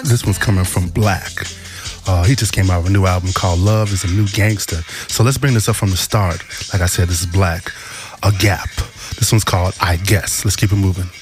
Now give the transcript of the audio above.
This one's coming from Black. He just came out with a new album called Love is a New Gangster. So let's bring this up from the start. Like I said, this is Black. A Gap. This one's called I Guess. Let's keep it moving.